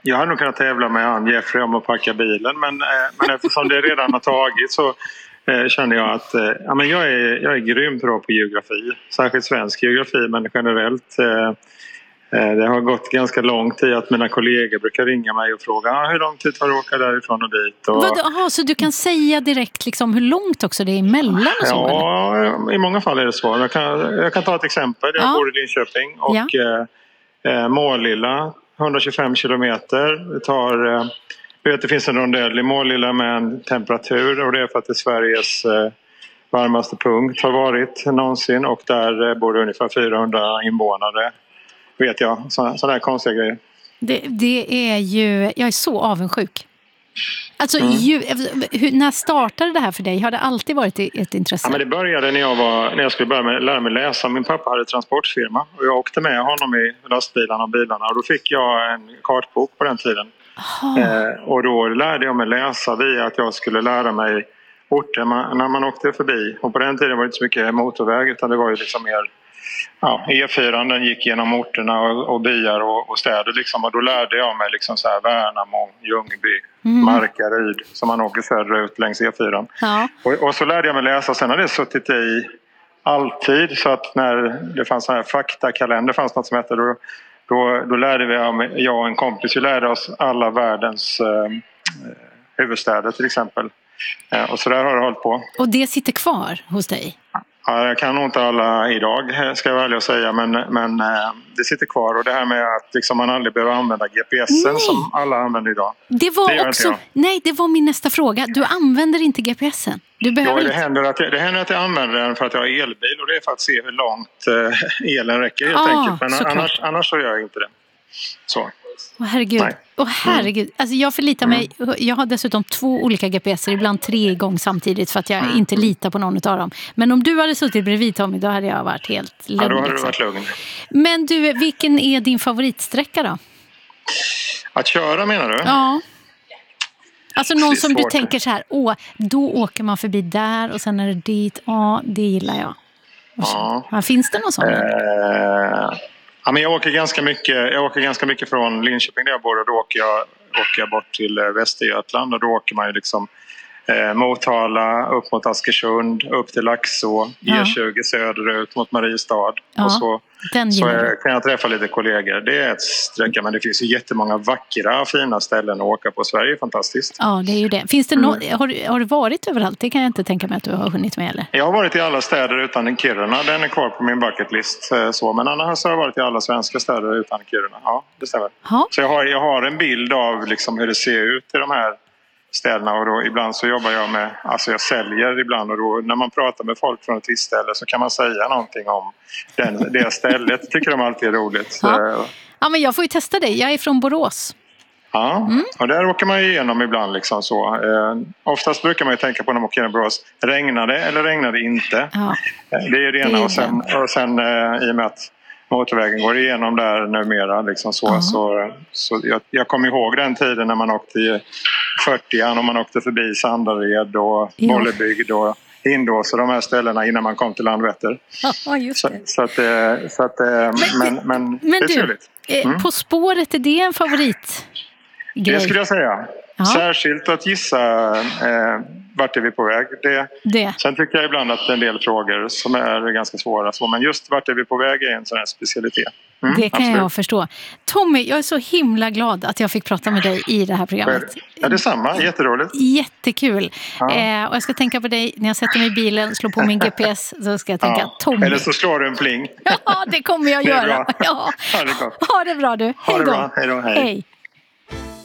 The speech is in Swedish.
Jag hade nog kunnat tävla med han Jeffrey om att packa bilen, men eftersom det redan har tagit så kände jag att men jag är grymt bra på geografi. Särskilt svensk geografi, men generellt. Det har gått ganska lång tid att mina kollegor brukar ringa mig och fråga hur lång tid tar du att åka därifrån och dit. Så du kan säga direkt liksom hur långt också det är emellan och så? Ja, eller? I många fall är det så. Jag kan ta ett exempel. Jag bor i Linköping och Målilla, 125 kilometer. Det finns en rondell i Målilla med en temperatur, och det är för att det är Sveriges varmaste punkt har varit någonsin, och där bor det ungefär 400 invånare. Vet jag, sådana här konstiga grejer. Det är ju, jag är så avundsjuk. Alltså, när startade det här för dig? Har det alltid varit ett intresse? Ja, men det började när jag skulle börja lära mig läsa. Min pappa hade transportfirma och jag åkte med honom i lastbilarna och bilarna. Och då fick jag en kartbok på den tiden. Och då lärde jag mig läsa via att jag skulle lära mig orter när man åkte förbi. Och på den tiden var det inte så mycket motorväg, utan det var ju liksom mer... Ja, E4 den gick genom orterna och byar och städer liksom, och då lärde jag mig liksom så här Värnamo, Ljungby, Markaryd, som man åker söderut längs E4. Ja. Och så lärde jag mig läsa, sen har det suttit i alltid, så att när det fanns så här faktakalender, fanns något som hette, då lärde jag och en kompis, vi lärde oss alla världens huvudstäder till exempel. Och så där har det hållit på. Och det sitter kvar hos dig? Ja, jag kan nog inte alla idag, ska jag välja att säga, men det sitter kvar. Och det här med att liksom man aldrig behöver använda GPSen som alla använder idag. Det var min nästa fråga. Du använder inte GPSen? Det händer att jag använder den för att jag har elbil, och det är för att se hur långt elen räcker helt enkelt. Men annars så gör jag inte det. Så. Herregud. Alltså jag förlitar mig. Jag har dessutom 2 olika GPSer, ibland 3 gånger samtidigt, för att jag inte litar på någon av dem. Men om du hade suttit bredvid Tommy, då hade jag varit helt lugn. Ja, då hade du varit lugn. Men du, vilken är din favoritsträcka då? Att köra, menar du? Ja. Alltså någon som du tänker så här, då åker man förbi där och sen är det dit. Ja, det gillar jag. Ja. Finns det någon sån? Ja, men jag åker ganska mycket från Linköping där jag bor, och då åker jag bort till Västergötland, och då åker man ju liksom Motala, upp mot Askersund, upp till Laxå, E20 söderut mot Mariestad. Och så kan jag träffa lite kollegor. Det är ett sträcka, men det finns ju jättemånga vackra, fina ställen att åka på. Sverige är fantastiskt. Ja, det är ju det. Finns det har du varit överallt? Det kan jag inte tänka mig att du har hunnit med, eller? Jag har varit i alla städer utan Kiruna. Den är kvar på min bucketlist. Men annars har jag varit i alla svenska städer utan Kiruna. Ja, det stämmer. Så jag har en bild av liksom hur det ser ut i de här städerna, och då ibland så jobbar jag med, alltså jag säljer ibland, och då när man pratar med folk från ett visst ställe så kan man säga någonting om det stället. Tycker de alltid är roligt. Ja, men jag får ju testa dig. Jag är från Borås. Ja, och där åker man ju igenom ibland liksom så. Oftast brukar man ju tänka på när man åker igenom Borås, regnar det eller regnar det inte? Ja. Det är det ena, och sen i och med att motorvägen går igenom där numera liksom så jag kommer ihåg den tiden när man åkte i 40an och man åkte förbi Sandared och Bollebygd och Hindås och de här ställena innan man kom till Landvetter. Ja, just det. Men det är trevligt. På spåret, är det en favorit? Det skulle jag säga. Ja. Särskilt att gissa vart är vi på väg. Sen tycker jag ibland att en del frågor som är ganska svåra, men just vart är vi på väg är en sån här specialitet. Det kan jag förstå. Tommy, jag är så himla glad att jag fick prata med dig i det här programmet. Ja, det är samma. Jätteroligt. Jättekul. Ja. Och jag ska tänka på dig när jag sätter mig i bilen, slår på min GPS, så ska jag tänka Tommy. Eller så slår du en pling. Ja, det kommer jag göra. Ja. Ha det gott. Ha det bra du. Hej då. Hej då. Hej.